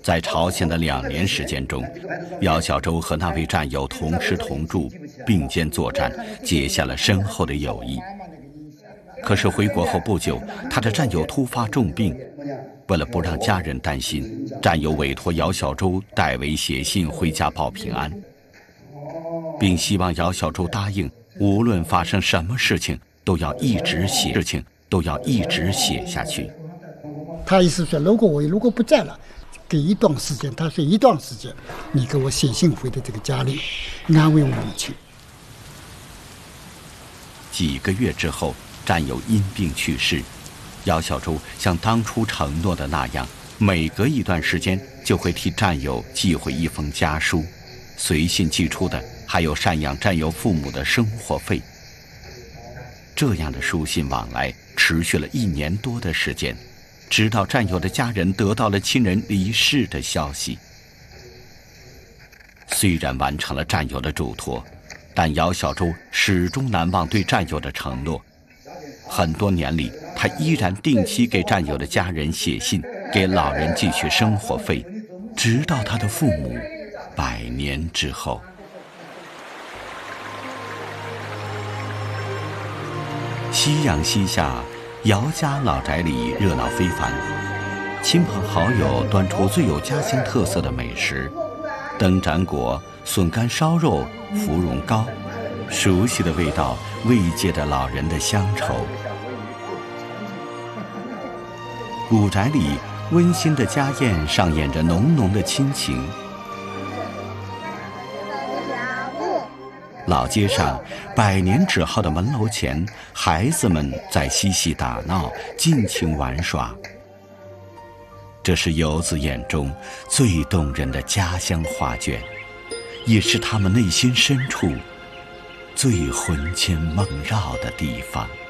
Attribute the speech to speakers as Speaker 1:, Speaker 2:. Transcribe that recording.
Speaker 1: 在朝鲜的2年时间中，姚小舟和那位战友同吃同住，并肩作战，结下了深厚的友谊。可是回国后不久，他的战友突发重病，为了不让家人担心，战友委托姚小舟代为写信回家报平安，并希望姚小舟答应，无论发生什么事情，都要一直写下去。
Speaker 2: 他意思说，如果不在了，给一段时间，他说一段时间，你给我写信回的这个家里，安慰我母亲。
Speaker 1: 几个月之后，战友因病去世，姚小舟像当初承诺的那样，每隔一段时间就会替战友寄回一封家书，随信寄出的还有赡养战友父母的生活费。这样的书信往来持续了1年多的时间，直到战友的家人得到了亲人离世的消息。虽然完成了战友的嘱托，但姚小舟始终难忘对战友的承诺。很多年里，他依然定期给战友的家人写信，给老人寄去生活费，直到他的父母100年之后。夕阳西下，姚家老宅里热闹非凡，亲朋好友端出最有家乡特色的美食：灯盏果、笋干烧肉、芙蓉糕，熟悉的味道慰藉着老人的乡愁。古宅里温馨的家宴上演着浓浓的亲情。老街上100年纸号的门楼前，孩子们在嬉戏打闹，尽情玩耍。这是游子眼中最动人的家乡画卷，也是他们内心深处最魂牵梦绕的地方。